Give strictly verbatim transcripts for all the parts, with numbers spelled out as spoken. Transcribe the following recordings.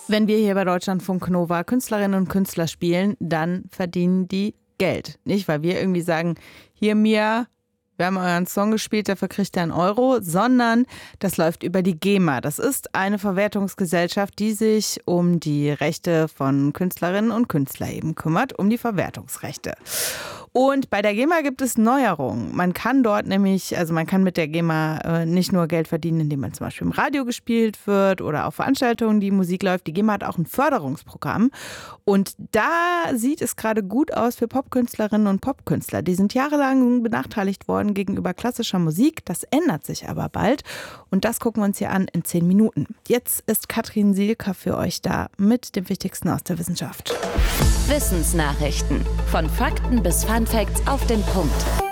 Wenn wir hier bei Deutschlandfunk Nova Künstlerinnen und Künstler spielen, dann verdienen die Geld. Nicht, weil wir irgendwie sagen, hier Mia, wir haben euren Song gespielt, dafür kriegt ihr einen Euro, sondern das läuft über die GEMA. Das ist eine Verwertungsgesellschaft, die sich um die Rechte von Künstlerinnen und Künstlern eben kümmert, um die Verwertungsrechte. Und bei der GEMA gibt es Neuerungen. Man kann dort nämlich, also man kann mit der GEMA äh, nicht nur Geld verdienen, indem man zum Beispiel im Radio gespielt wird oder auf Veranstaltungen, die Musik läuft. Die GEMA hat auch ein Förderungsprogramm. Und da sieht es gerade gut aus für Popkünstlerinnen und Popkünstler. Die sind jahrelang benachteiligt worden gegenüber klassischer Musik. Das ändert sich aber bald. Und das gucken wir uns hier an in zehn Minuten. Jetzt ist Katrin Sielker für euch da mit dem Wichtigsten aus der Wissenschaft. Wissensnachrichten. Von Fakten bis Funfacts auf den Punkt.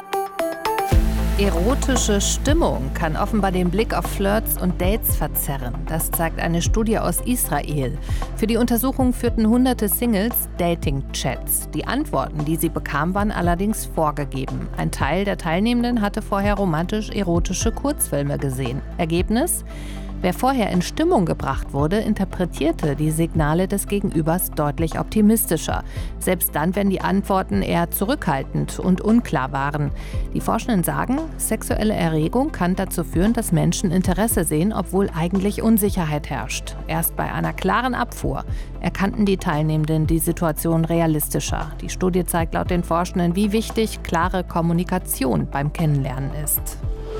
Erotische Stimmung kann offenbar den Blick auf Flirts und Dates verzerren. Das zeigt eine Studie aus Israel. Für die Untersuchung führten hunderte Singles Dating-Chats. Die Antworten, die sie bekamen, waren allerdings vorgegeben. Ein Teil der Teilnehmenden hatte vorher romantisch-erotische Kurzfilme gesehen. Ergebnis? Wer vorher in Stimmung gebracht wurde, interpretierte die Signale des Gegenübers deutlich optimistischer. Selbst dann, wenn die Antworten eher zurückhaltend und unklar waren. Die Forschenden sagen, sexuelle Erregung kann dazu führen, dass Menschen Interesse sehen, obwohl eigentlich Unsicherheit herrscht. Erst bei einer klaren Abfuhr erkannten die Teilnehmenden die Situation realistischer. Die Studie zeigt laut den Forschenden, wie wichtig klare Kommunikation beim Kennenlernen ist.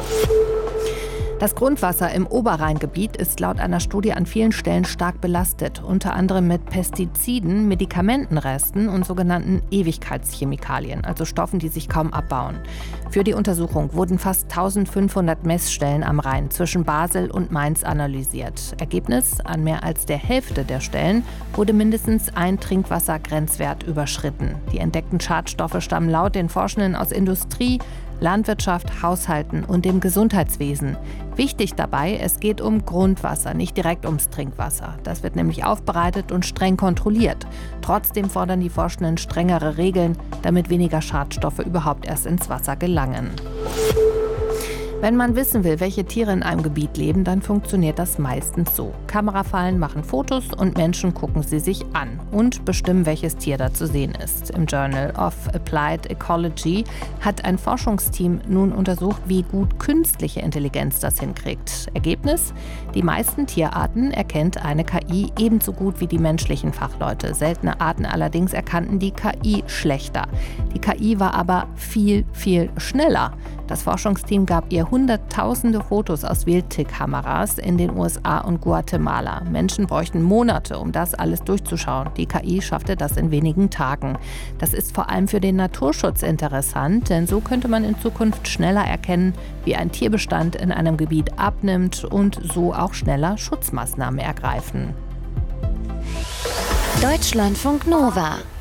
Das Grundwasser im Oberrheingebiet ist laut einer Studie an vielen Stellen stark belastet, unter anderem mit Pestiziden, Medikamentenresten und sogenannten Ewigkeitschemikalien, also Stoffen, die sich kaum abbauen. Für die Untersuchung wurden fast eintausendfünfhundert Messstellen am Rhein zwischen Basel und Mainz analysiert. Ergebnis: An mehr als der Hälfte der Stellen wurde mindestens ein Trinkwassergrenzwert überschritten. Die entdeckten Schadstoffe stammen laut den Forschenden aus Industrie, Landwirtschaft, Haushalten und dem Gesundheitswesen. Wichtig dabei, es geht um Grundwasser, nicht direkt ums Trinkwasser. Das wird nämlich aufbereitet und streng kontrolliert. Trotzdem fordern die Forschenden strengere Regeln, damit weniger Schadstoffe überhaupt erst ins Wasser gelangen. Wenn man wissen will, welche Tiere in einem Gebiet leben, dann funktioniert das meistens so. Kamerafallen machen Fotos und Menschen gucken sie sich an und bestimmen, welches Tier da zu sehen ist. Im Journal of Applied Ecology hat ein Forschungsteam nun untersucht, wie gut künstliche Intelligenz das hinkriegt. Ergebnis: Die meisten Tierarten erkennt eine K I ebenso gut wie die menschlichen Fachleute. Seltene Arten allerdings erkannten die K I schlechter. Die K I war aber viel, viel schneller. Das Forschungsteam gab ihr hunderttausende Fotos aus Wildtick-Kameras in den U S A und Guatemala. Menschen bräuchten Monate, um das alles durchzuschauen. Die K I schaffte das in wenigen Tagen. Das ist vor allem für den Naturschutz interessant, denn so könnte man in Zukunft schneller erkennen, wie ein Tierbestand in einem Gebiet abnimmt und so auch schneller Schutzmaßnahmen ergreifen. Deutschlandfunk Nova.